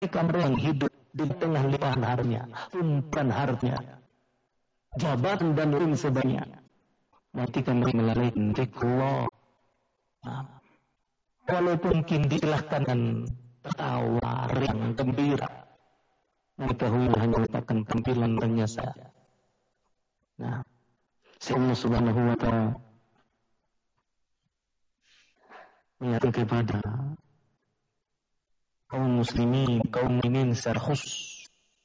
mereka yang hidup di tengah limpahan hartanya, tumpuan hartanya, jabatan dan uang sebanyak. Nanti kami melalaikan zikrullah. Walaupun mungkin disilahkan dan tertawa, riang, gembira, mereka hanya merupakan tampilan mereka saja. Allah Subhanahu wa Ta'ala menyatakan kepada kaum muslimin, kaum mukminin secara khusus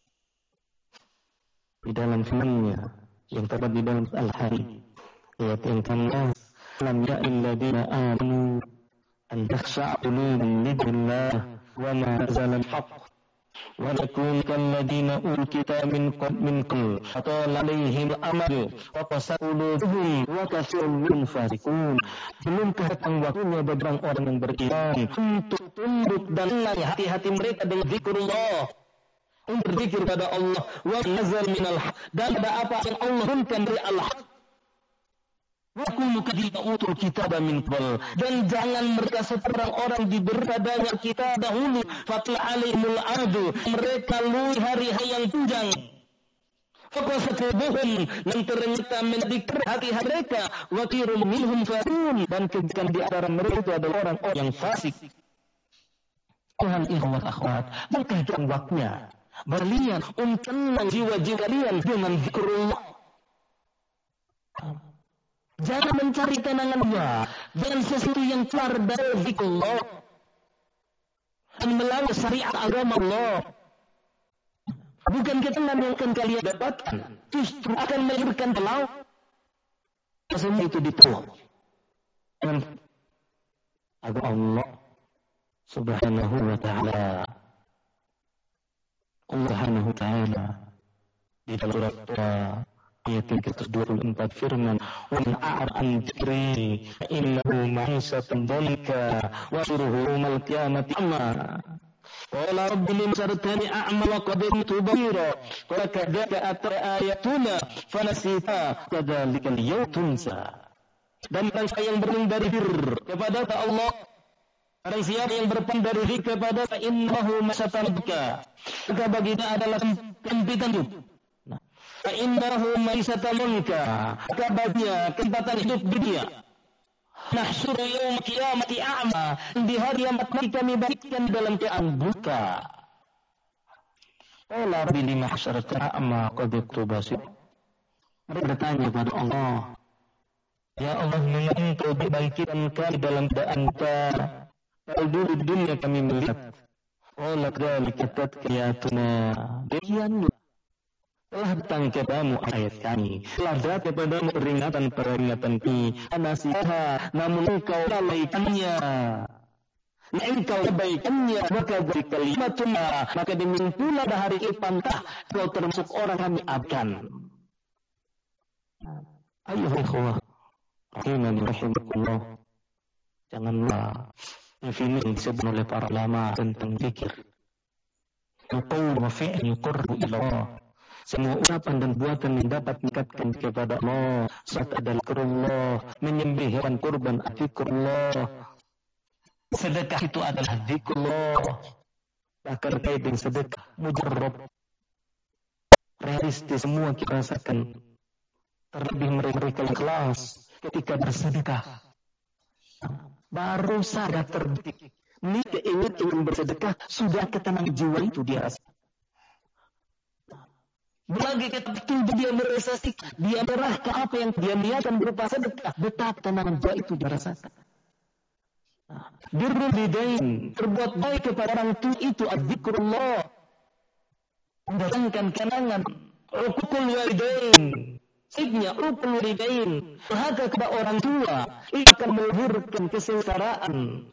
di dalam firman-Nya yang terdapat di dalam Al-Hadid, ayat yang ke-6, lam ya'il ladina amanu an takhsha'a qulubuhum lillah wa ma nazala al-haqq wa yakunu kal ladina utul kitab min qabl fatala alaihim al-amad wa qasat qulubuhum wa katsirun minhum fasiqun. Belumkah datang waktunya bagi orang yang beriman untuk tunduk dan lalai hati-hati mereka dengan zikrullah, untuk berzikir kepada Allah, wa nazal minal haq, dan ada apa yang Allah turunkan dari al-haq. Wa kunu kadzina utul kitaba min qabl, dan jangan mereka seperti orang diberi padanya kitab dahulu, fatla alaihimul adu, mereka lalui hari-hari yang panjang. Faqasatuhum, dan ternyata mendidik hati mereka, wa kirum minhum fasiqun, dan kebanyakan di antara mereka itu adalah orang-orang yang fasik. Tuhan ikhwat akhwat, maka waktunya berlian untuk jiwa-jiwa kalian dengan zikrullah. Jangan mencari kenangan dengan sesuatu yang keluar dari zikrullah dan melawan syariat agama Allah. Bukan kenangan yang akan kalian dapatkan, justru akan melahirkan pelau. Semua itu ditolak dengan agama Allah Subhanahu wa Ta'ala. Allah Subhanahu wa Ta'ala di dalam surat ayat 324 firman, "Wa man a'rada an dzikri fa innahu ma'isatan dhanka wa yahsyuruhum yawmal qiyamati a'ma. Qala rabbi lima hashartani a'ma wa qad kuntu basira. Qala kadzalika atat ayatuna fanasita kadzalika al-yawma tunsa." Dan bangsa yang berlindung kepada Allah, barang siapa yang berpaling dari zikir kepada innahu masatanka, maka baginya adalah kesempitan hidup. Fa innahu masatanka, maka baginya kesempatan hidup di dunia. Nahsyuru yaum qiyamati a'ma, di hari kiamat kami bangkitkan dalam keadaan buta. Qala rabbi lima hasyartani a'ma qad kuntu basira. Mereka bertanya kepada Allah, ya Allah, mengapa engkau bangkitkan kami dalam keadaan buta? Kalau dulu di dunia kami melihat, Allah kadzalika tatkiyatuna, demikian telah datang kepadamu ayat kami, telah datang kepadamu peringatan kami, nasihat, namun engkau lalaikannya. Engkau abaikannya, maka dari kalimatuna, maka demikian pula pada hari pantah kau termasuk orang kami abaikan. Ayo ikhwah, rahimakumullah, janganlah ini disebut oleh para ulama tentang zikir. Qaul wa fi'l yuqarribu ila Allah. Semua ucapan dan buatan yang dapat meningkatkan kepada Allah, saat adalah zikrullah, menyembelih hewan kurban zikrullah. Sedekah itu adalah zikrullah. Bahkan terkait dengan sedekah mujarrab, realistis, semua kita rasakan. Terlebih mereka yang kelas ketika bersedekah, baru sadar terbetik, ini ingin bersedekah, sudah ketenangan jiwa itu dia rasa. Bagi kita betul dia merealisasi, dia merahkan apa yang dia niatkan berupa sedekah, betapa ketenangan jiwa itu dia rasakan. Birrul bidain, berbuat baik kepada orang tua itu adzzikrullah, mendatangkan kenangan. Uqul walidain, siknya uqul walidain, berhaka kepada orang tua, itu akan melahirkan kesengsaraan.